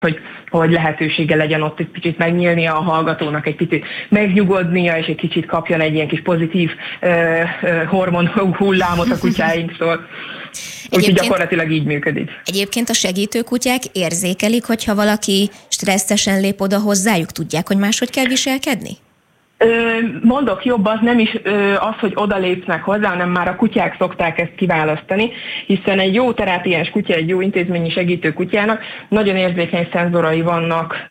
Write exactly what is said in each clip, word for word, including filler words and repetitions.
hogy, hogy lehetősége legyen ott egy kicsit megnyílnia a hallgatónak, egy picit megnyugodnia, és egy kicsit kapjon egy ilyen kis pozitív uh, uh, hormon hullámot a kutyáinktól. Úgyhogy gyakorlatilag így működik. Egyébként a segítőkutyák érzékelik, hogyha valaki stresszesen lép oda hozzájuk, tudják, hogy máshogy kell viselkedni? Mondok jobbat, nem is az, hogy odalépnek hozzá, hanem már a kutyák szokták ezt kiválasztani, hiszen egy jó terápiás kutya, egy jó intézményi segítő kutyának nagyon érzékeny szenzorai vannak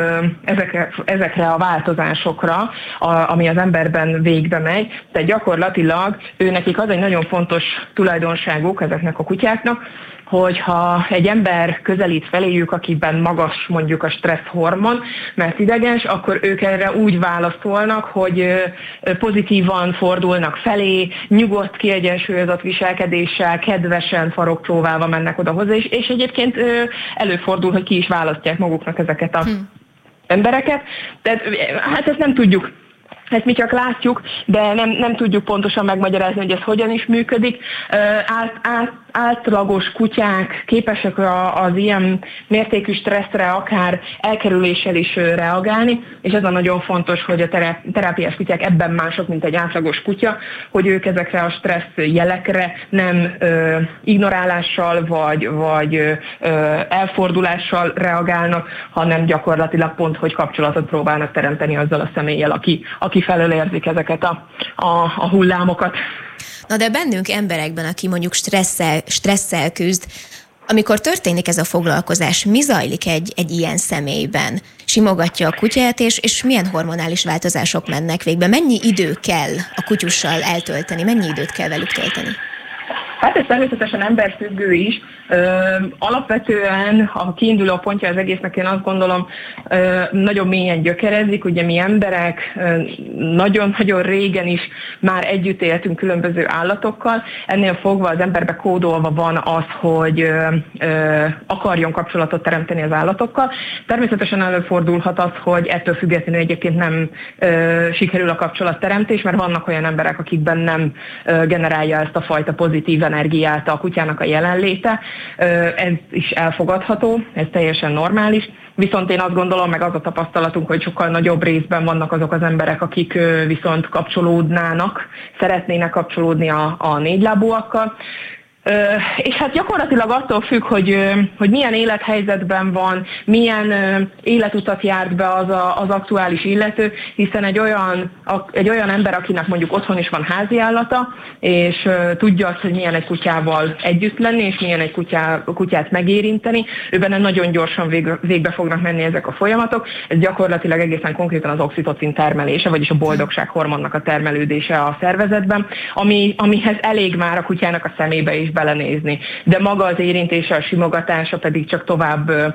ezekre, ezekre a változásokra, ami az emberben végbe megy. Tehát gyakorlatilag ő nekik az egy nagyon fontos tulajdonságuk ezeknek a kutyáknak, hogyha egy ember közelít feléjük, akiben magas mondjuk a stressz hormon, mert ideges, akkor ők erre úgy válaszolnak, hogy pozitívan fordulnak felé, nyugodt, kiegyensúlyozott viselkedéssel, kedvesen, farokcsóválva mennek oda hozzá, és, és egyébként előfordul, hogy ki is választják maguknak ezeket a hmm. embereket. Tehát hát ezt nem tudjuk. Ezt mi csak látjuk, de nem, nem tudjuk pontosan megmagyarázni, hogy ez hogyan is működik. Át, át, átlagos kutyák képesek az ilyen mértékű stresszre akár elkerüléssel is reagálni, és ez a nagyon fontos, hogy a terápiás kutyák ebben mások, mint egy átlagos kutya, hogy ők ezekre a stressz jelekre nem ö, ignorálással vagy, vagy ö, elfordulással reagálnak, hanem gyakorlatilag pont, hogy kapcsolatot próbálnak teremteni azzal a személlyel, aki, aki felől érzik ezeket a, a, a hullámokat. Na de bennünk emberekben, aki mondjuk stresszel, stresszel küzd, amikor történik ez a foglalkozás, mi zajlik egy, egy ilyen személyben? Simogatja a kutyát, és, és milyen hormonális változások mennek végbe? Mennyi idő kell a kutyussal eltölteni? Mennyi időt kell velük tölteni? Hát ez természetesen emberfüggő is. Ö, alapvetően a kiinduló pontja az egésznek, én azt gondolom, ö, nagyon mélyen gyökerezik. Ugye mi emberek ö, nagyon-nagyon régen is már együtt éltünk különböző állatokkal. Ennél fogva az emberbe kódolva van az, hogy ö, ö, akarjon kapcsolatot teremteni az állatokkal. Természetesen előfordulhat az, hogy ettől függetlenül egyébként nem ö, sikerül a kapcsolatteremtés, mert vannak olyan emberek, akikben nem ö, generálja ezt a fajta pozitív energiát a kutyának a jelenléte. Ez is elfogadható, ez teljesen normális. Viszont én azt gondolom, meg az a tapasztalatunk, hogy sokkal nagyobb részben vannak azok az emberek, akik viszont kapcsolódnának, szeretnének kapcsolódni a, a négylábúakkal. Uh, és hát gyakorlatilag attól függ, hogy, uh, hogy milyen élethelyzetben van, milyen uh, életutat járt be az, a, az aktuális illető, hiszen egy olyan, a, egy olyan ember, akinek mondjuk otthon is van háziállata, és uh, tudja azt, hogy milyen egy kutyával együtt lenni, és milyen egy kutyá, kutyát megérinteni, ő benne nagyon gyorsan vég, végbe fognak menni ezek a folyamatok. Ez gyakorlatilag egészen konkrétan az oxitocin termelése, vagyis a boldogság hormonnak a termelődése a szervezetben, ami, amihez elég már a kutyának a szemébe is belenézni. De maga az érintése, a simogatása pedig csak tovább ö,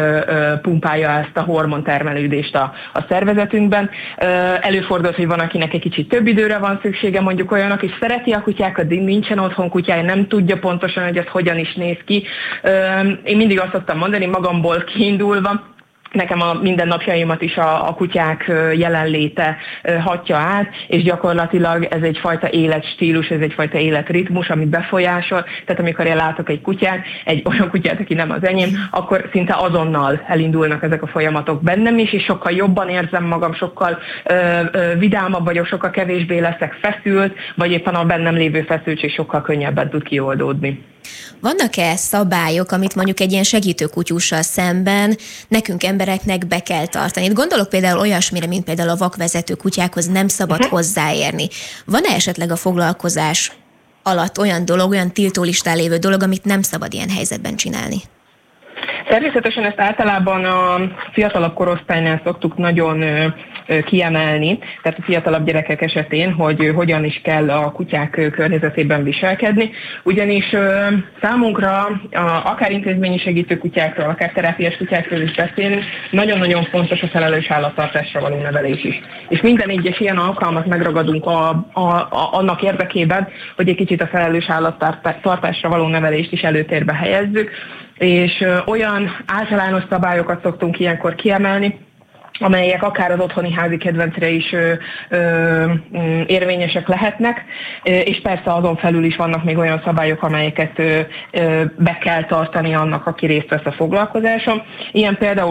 ö, pumpálja ezt a hormontermelődést a, a szervezetünkben. Ö, előfordul, hogy van, akinek egy kicsit több időre van szüksége, mondjuk olyan, aki szereti a kutyákat, de nincsen otthon kutyája, nem tudja pontosan, hogy ez hogyan is néz ki. Ö, én mindig azt szoktam mondani, magamból kiindulva, nekem a mindennapjaimat is a, a kutyák jelenléte hatja át, és gyakorlatilag ez egyfajta életstílus, ez egyfajta életritmus, ami befolyásol. Tehát amikor én látok egy kutyát, egy olyan kutyát, aki nem az enyém, akkor szinte azonnal elindulnak ezek a folyamatok bennem is, és sokkal jobban érzem magam, sokkal ö, ö, vidámabb vagyok, sokkal kevésbé leszek feszült, vagy éppen a bennem lévő feszültség sokkal könnyebben tud kioldódni. Vannak-e szabályok, amit mondjuk egy ilyen segítőkutyussal szemben nekünk embereknek be kell tartani? Itt gondolok például olyasmire, mint például a vakvezető kutyákhoz nem szabad uh-huh. hozzáérni. Van-e esetleg a foglalkozás alatt olyan dolog, olyan tiltólistán lévő dolog, amit nem szabad ilyen helyzetben csinálni? Természetesen ezt általában a fiatalabb korosztálynál szoktuk nagyon ö, ö, kiemelni, tehát a fiatalabb gyerekek esetén, hogy hogyan is kell a kutyák környezetében viselkedni, ugyanis ö, számunkra a, akár intézményi segítő kutyákról, akár terápiás kutyákról is beszélünk, nagyon-nagyon fontos a felelős állattartásra való nevelés is. És minden egyes ilyen alkalmat megragadunk a, a, a, annak érdekében, hogy egy kicsit a felelős állattartásra való nevelést is előtérbe helyezzük, és olyan általános szabályokat szoktunk ilyenkor kiemelni, amelyek akár az otthoni házi kedvencre is ö, ö, érvényesek lehetnek, és persze azon felül is vannak még olyan szabályok, amelyeket ö, ö, be kell tartani annak, aki részt vesz a foglalkozáson. Ilyen például